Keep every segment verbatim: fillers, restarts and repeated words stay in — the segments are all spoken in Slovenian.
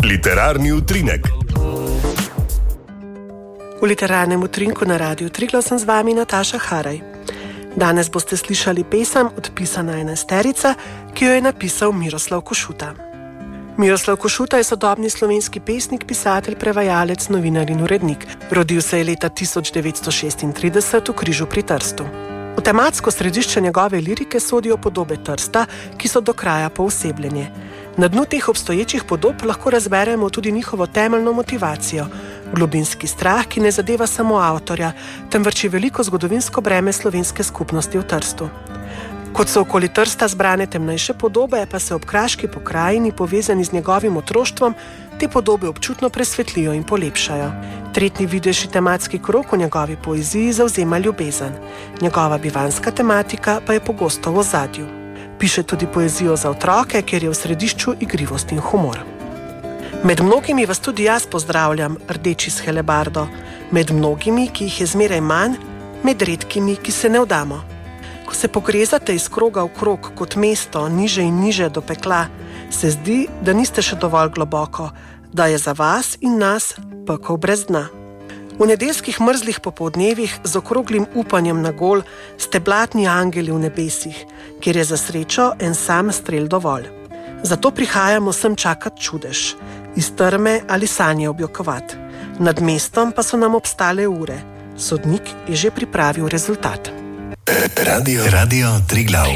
Literarni utrinek. V literarnem utrinku na Radiu Triglav sem z vami Nataša Haraj. Danes boste slišali pesem Odpisana enajsterica, ki jo je napisal Miroslav Košuta. Miroslav Košuta je sodobni slovenski pesnik, pisatelj, prevajalec, novinar in urednik. Rodil se je leta tisoč devetsto šestintrideset v Križu pri Trstu. V tematsko središče njegove lirike sodijo podobe Trsta, ki so do kraja poosebljene. Na dnu teh obstoječih podob lahko razberemo tudi njihovo temeljno motivacijo, globinski strah, ki ne zadeva samo avtorja, temveč je veliko zgodovinsko breme slovenske skupnosti v Trstu. Kot so okoli Trsta zbrane temnejše podobe, pa se ob kraški pokrajini, povezani z njegovim otroštvom, te podobe občutno presvetlijo in polepšajo. Tretji videjši tematski krog v njegovi poeziji zavzema ljubezen. Njegova bivanska tematika pa je pogosto v ozadju. Piše tudi poezijo za otroke, kjer je v središču igrivost in humor. Med mnogimi vas tudi jaz pozdravljam, rdeči s helebardo. Med mnogimi, ki jih je zmeraj manj, med redkimi, ki se ne vdamo. Ko se pogrezate iz kroga v krog kot mesto, niže in niže do pekla, se zdi, da niste še dovolj globoko, da je za vas in nas pekel brez dna. V nedeljskih mrzlih popoldnevih z okroglim upanjem na gol ste blatni angeli v nebesih, kjer je za srečo en sam strel dovolj. Zato prihajamo sem čakat čudež, iz trme ali sanje objokovat. Nad mestom pa so nam obstale ure. Sodnik je že pripravil rezultat. Radio, Radio Triglav.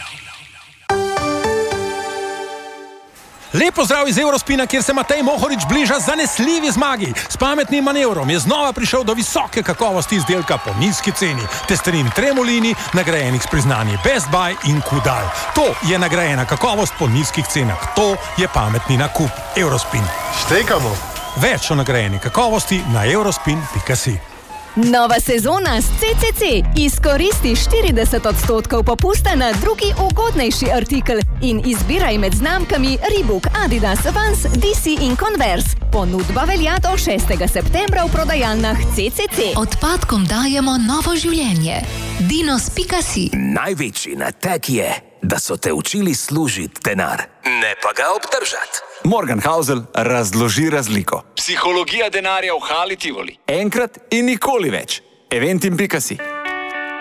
Lep pozdrav iz Eurospina, kjer se Matej Mohorič bliža zanesljivi zmagi. S pametnim manevrom je znova prišel do visoke kakovosti izdelka po nizki ceni. Testerin Tremolini, nagrajenih s priznanji Best Buy in Kudal. To je nagrajena kakovost po nizkih cenah. To je pametni nakup. Eurospin. Štekamo. Več o nagrajeni kakovosti na eurospin pika si. Nova sezona s C C C. Izkoristi štirideset odstotkov popusta na drugi ugodnejši artikel in izbiraj med znamkami Reebok, Adidas, Vans, D C in Converse. Ponudba velja do šestega septembra v prodajalnah C C C. Odpadkom dajemo novo življenje. dinos pika si. Največji nateg je, da so te učili služiti denar, ne pa ga obdržati. Morgan Housel razloži razliko. Psihologija denarja v Hali Tivoli. Enkrat in nikoli več. eventim pika si.